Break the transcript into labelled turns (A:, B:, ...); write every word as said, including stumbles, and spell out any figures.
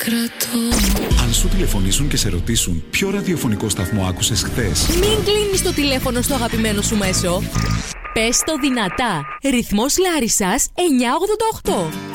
A: κρατώ.
B: Αν σου τηλεφωνήσουν και σε ρωτήσουν ποιο ραδιοφωνικό σταθμό άκουσες χθες,
C: μην κλείνεις το τηλέφωνο στο αγαπημένο σου μέσο. Πες το δυνατά. Ρυθμός Λάρισσας εννιακόσια ογδόντα οκτώ.